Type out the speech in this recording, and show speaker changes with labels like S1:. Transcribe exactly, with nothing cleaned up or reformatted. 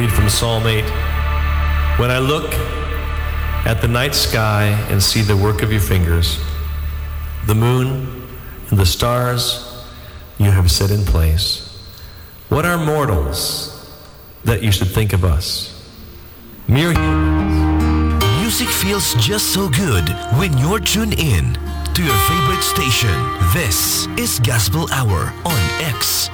S1: read from Psalm eight. When I look at the night sky and see the work of your fingers, the moon and the stars you have set in place, what are mortals that you should think of us? Mere humans.
S2: Music feels just so good when you're tuned in to your favorite station. This is Gospel Hour on X